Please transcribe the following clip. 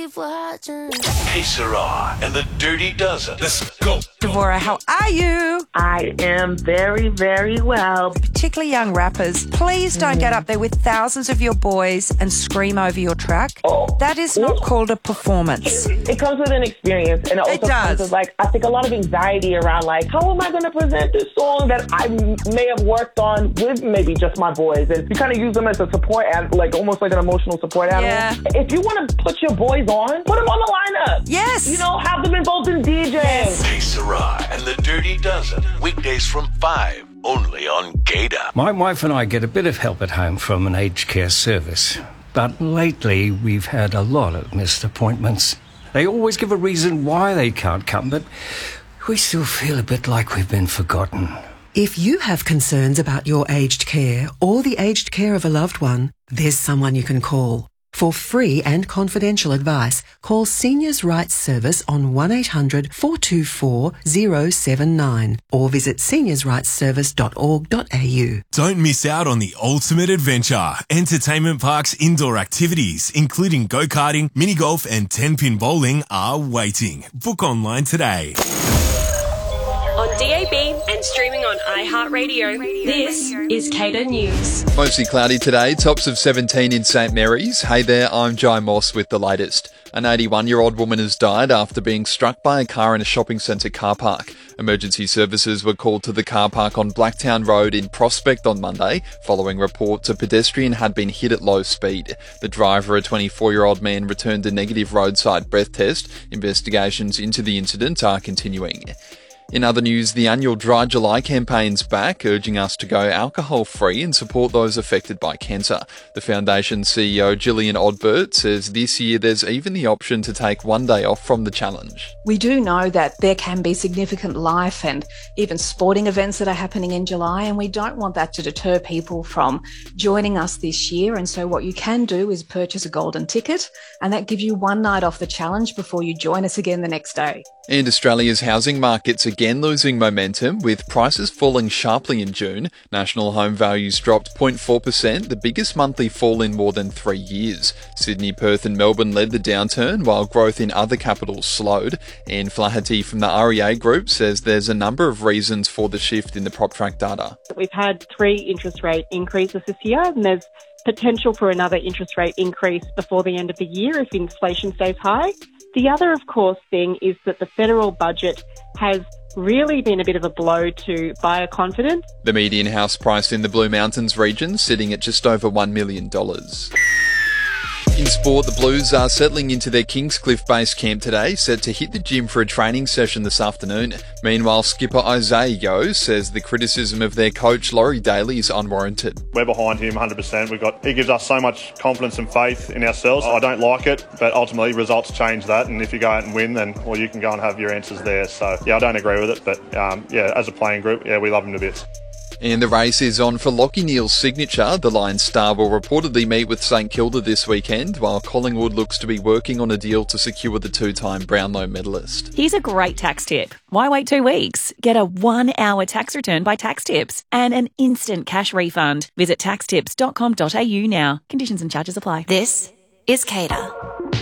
keep watching. Hey, Sarah and the Dirty Dozen. Let's go. Devora, how are you? I am very, very well. Particularly young rappers, please don't get up there with thousands of your boys and scream over your track. That is not called a performance. It comes with an experience, and it also comes with, I think a lot of anxiety around, how am I going to present this song that I may have worked on with maybe just my boys? And you kind of use them as a support, almost like an emotional support animal. Yeah. If you want to put your boys on, put them on the lineup. Yes. Have them involved in DJing. Yes. Hey, Sarah and the Dirty Dozen. Weekdays from 5, only on Gator. My wife and I get a bit of help at home from an aged care service. But lately, we've had a lot of missed appointments. They always give a reason why they can't come, but we still feel a bit like we've been forgotten. If you have concerns about your aged care or the aged care of a loved one, there's someone you can call. For free and confidential advice, call Seniors' Rights Service on 1-800-424-079 or visit seniorsrightsservice.org.au. Don't miss out on the ultimate adventure. Entertainment Park's indoor activities, including go-karting, mini-golf and 10-pin bowling, are waiting. Book online today. On DAB and streaming on iHeartRadio, this is Cater News. Mostly cloudy today, tops of 17 in St Mary's. Hey there, I'm Jai Moss with the latest. An 81-year-old woman has died after being struck by a car in a shopping centre car park. Emergency services were called to the car park on Blacktown Road in Prospect on Monday, following reports a pedestrian had been hit at low speed. The driver, a 24-year-old man, returned a negative roadside breath test. Investigations into the incident are continuing. In other news, the annual Dry July campaign's back, urging us to go alcohol-free and support those affected by cancer. The Foundation's CEO, Gillian Odbert, says this year there's even the option to take one day off from the challenge. We do know that there can be significant life and even sporting events that are happening in July, and we don't want that to deter people from joining us this year. And so what you can do is purchase a golden ticket, and that gives you one night off the challenge before you join us again the next day. And Australia's housing markets again losing momentum, with prices falling sharply in June. National home values dropped 0.4%, the biggest monthly fall in more than 3 years. Sydney, Perth and Melbourne led the downturn, while growth in other capitals slowed. Anne Flaherty from the REA Group says there's a number of reasons for the shift in the PropTrack data. We've had 3 interest rate increases this year, and there's potential for another interest rate increase before the end of the year if inflation stays high. The other, of course, thing is that the federal budget has really been a bit of a blow to buyer confidence. The median house price in the Blue Mountains region sitting at just over $1 million. In sport, the Blues are settling into their Kingscliff base camp today, set to hit the gym for a training session this afternoon. Meanwhile, skipper Isaiah Yeo says the criticism of their coach Laurie Daly is unwarranted. We're behind him 100%. He gives us so much confidence and faith in ourselves. I don't like it, but ultimately results change that. And if you go out and win, then you can go and have your answers there. So I don't agree with it, but as a playing group, we love him to bits. And the race is on for Lachie Neale's signature. The Lions star will reportedly meet with St Kilda this weekend, while Collingwood looks to be working on a deal to secure the 2-time Brownlow medalist. Here's a great tax tip. Why wait 2 weeks? Get a 1-hour tax return by Tax Tips and an instant cash refund. Visit taxtips.com.au now. Conditions and charges apply. This is Cater.